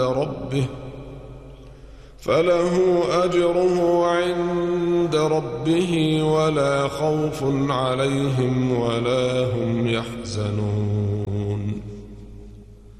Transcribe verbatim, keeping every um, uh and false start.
ربه فله أجره عند ربه ولا خوف عليهم ولا هم يحزنون.